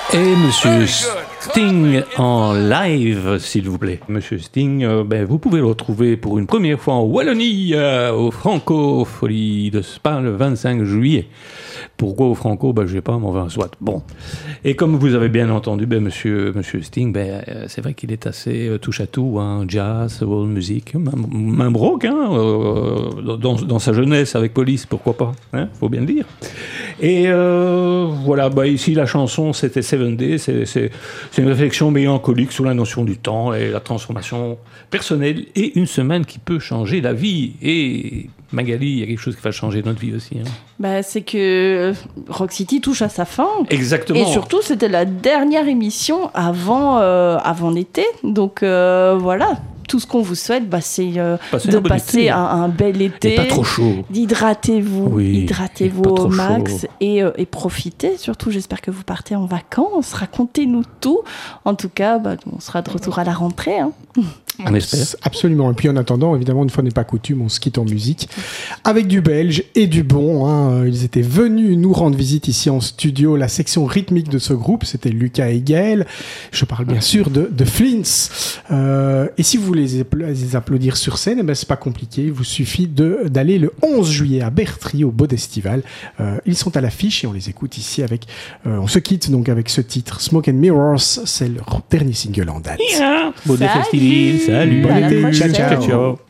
Et Monsieur Sting en live, s'il vous plaît. Monsieur Sting, vous pouvez le retrouver pour une première fois en Wallonie, au Franco-Folie de Spa le 25 juillet. Pourquoi au Franco? Je sais pas, mais enfin, soit. Bon. Et comme vous avez bien entendu, monsieur Sting, c'est vrai qu'il est assez touche à tout, hein, jazz, world music, même rock, hein, dans sa jeunesse avec Police, pourquoi pas, hein, faut bien le dire. Et voilà, ici la chanson c'était Seven Days, c'est une réflexion mélancolique sur la notion du temps et la transformation personnelle et une semaine qui peut changer la vie. Et Magali, il y a quelque chose qui va changer notre vie aussi. Hein. C'est que Rock City touche à sa fin. Exactement. Et surtout, c'était la dernière émission avant l'été. Donc voilà. Tout ce qu'on vous souhaite, c'est de passer un bel été. Et pas trop chaud. Hydratez-vous au max et profitez. Surtout, j'espère que vous partez en vacances. Racontez-nous tout. En tout cas, on sera de retour à la rentrée. Hein. On espère. Absolument. Et puis en attendant, évidemment, une fois n'est pas coutume, on se quitte en musique avec du belge et du bon. Hein. Ils étaient venus nous rendre visite ici en studio. La section rythmique de ce groupe, c'était Lucas et Gaël. Je parle bien sûr de Flints. Et si vous voulez les applaudir sur scène, c'est pas compliqué. Il vous suffit d'aller le 11 juillet à Bertry au Bodestival. Ils sont à l'affiche et on les écoute ici avec. On se quitte donc avec ce titre, Smoke and Mirrors. C'est leur dernier single en date. Bodé Festival. Salut. Bon été. Ciao.